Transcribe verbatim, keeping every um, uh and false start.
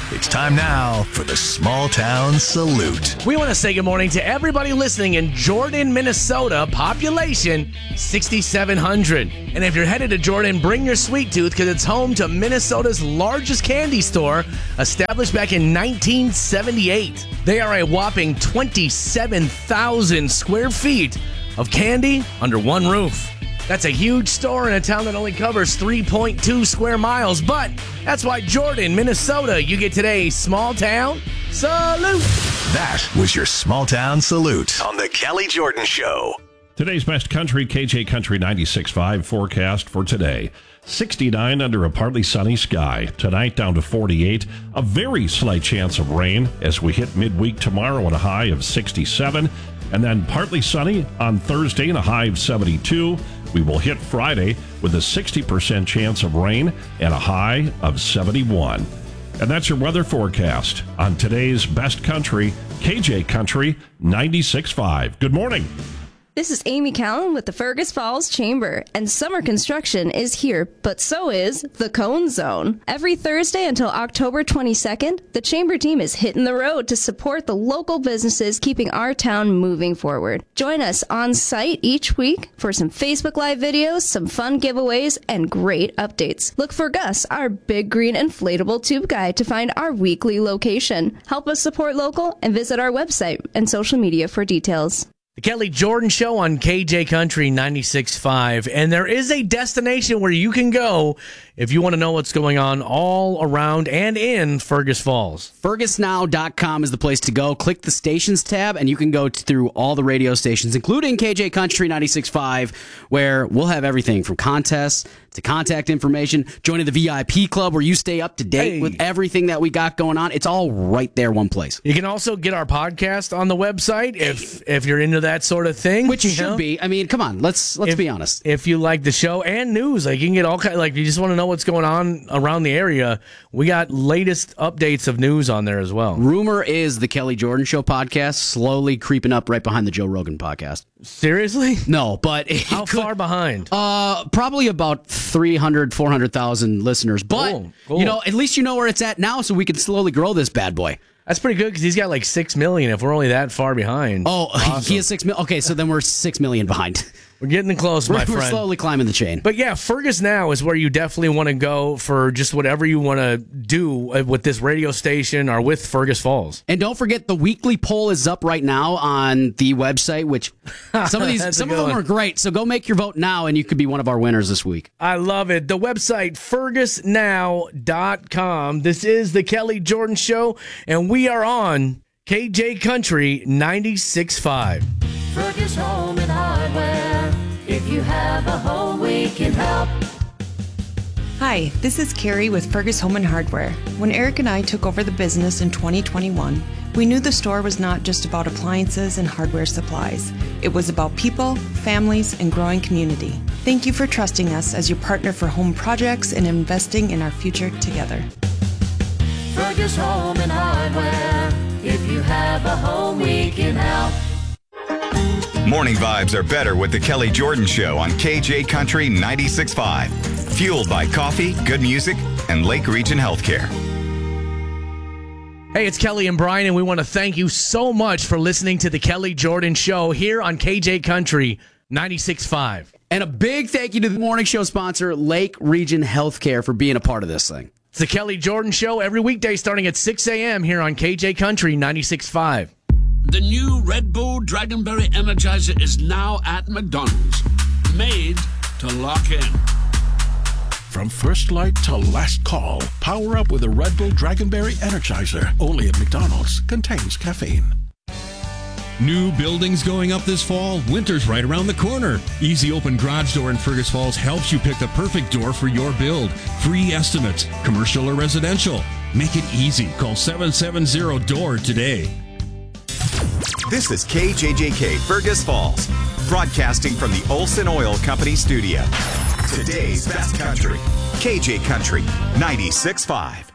It's time now for the Small Town Salute. We want to say good morning to everybody listening in Jordan, Minnesota. Population sixty-seven hundred. And if you're headed to Jordan, bring your sweet tooth because it's home to Minnesota's largest candy store, established back in nineteen seventy-eight. They are a whopping twenty-seven thousand square feet of candy under one roof. That's a huge store in a town that only covers three point two square miles. But that's why Jordan, Minnesota, you get today's Small Town Salute. That was your Small Town Salute on the Kelly Jordan Show. Today's best country, K J Country ninety-six point five forecast for today. sixty-nine under a partly sunny sky. Tonight down to forty-eight. A very slight chance of rain as we hit midweek tomorrow at a high of sixty-seven. And then partly sunny on Thursday and a high of seventy-two. We will hit Friday with a sixty percent chance of rain and a high of seventy-one. And that's your weather forecast on today's best country, K J Country ninety-six point five. Good morning. This is Amy Callan with the Fergus Falls Chamber, and summer construction is here, but so is the Cone Zone. Every Thursday until October twenty-second, the Chamber team is hitting the road to support the local businesses keeping our town moving forward. Join us on site each week for some Facebook Live videos, some fun giveaways, and great updates. Look for Gus, our big green inflatable tube guy, to find our weekly location. Help us support local and visit our website and social media for details. The Kelly Jordan Show on K J Country ninety-six point five. And there is a destination where you can go if you want to know what's going on all around and in Fergus Falls. Fergus Now dot com is the place to go. Click the stations tab, and you can go through all the radio stations, including K J Country ninety-six point five, where we'll have everything from contests to contact information, joining the V I P club where you stay up to date Hey. with everything that we got going on. It's all right there, one place. You can also get our podcast on the website if if you're into that sort of thing. Which you you should know? be. I mean, come on, let's let's if, be honest. If you like the show and news, like you can get all kind. Like if you just want to know what's going on around the area, we got latest updates of news on there as well. Rumor is the Kelly Jordan Show podcast slowly creeping up right behind the Joe Rogan podcast. Seriously? No, but it How could- far behind? Uh, probably about three hundred, four hundred thousand listeners. But, Cool, cool. you know, at least you know where it's at now, so we can slowly grow this bad boy. That's pretty good because he's got like six million. If we're only that far behind, Oh, Awesome. he has six million. Okay, so then we're six million behind. we're getting close, We're, my we're friend. slowly climbing the chain. But yeah, Fergus Now is where you definitely want to go for just whatever you want to do with this radio station or with Fergus Falls. And don't forget, the weekly poll is up right now on the website, which some of these, That's a some of good them one. are great. So go make your vote now, and you could be one of our winners this week. I love it. The website, fergus now dot com. This is the Kelly Jordan Show, and we are on K J Country ninety-six point five. Fergus Home and Hardware. If you have a home, we can help. Hi, this is Carrie with Fergus Home and Hardware. When Eric and I took over the business in twenty twenty-one, we knew the store was not just about appliances and hardware supplies. It was about people, families, and growing community. Thank you for trusting us as your partner for home projects and investing in our future together. Fergus Home and Hardware. If you have a home, we can help. Morning vibes are better with the Kelly Jordan Show on K J Country ninety-six point five. Fueled by coffee, good music, and Lake Region Healthcare. Hey, it's Kelly and Brian, and we want to thank you so much for listening to the Kelly Jordan Show here on K J Country ninety-six point five. And a big thank you to the morning show sponsor, Lake Region Healthcare, for being a part of this thing. It's the Kelly Jordan Show every weekday starting at six a.m. here on K J Country ninety-six point five. The new Red Bull Dragonberry Energizer is now at McDonald's. Made to lock in. From first light to last call, power up with a Red Bull Dragonberry Energizer. Only at McDonald's. Contains caffeine. New buildings going up this fall? Winter's right around the corner. Easy Open Garage Door in Fergus Falls helps you pick the perfect door for your build. Free estimates, commercial or residential. Make it easy. Call seven seven zero D O O R today. This is K J J K Fergus Falls, broadcasting from the Olson Oil Company studio. Today's best country, K J Country ninety-six point five.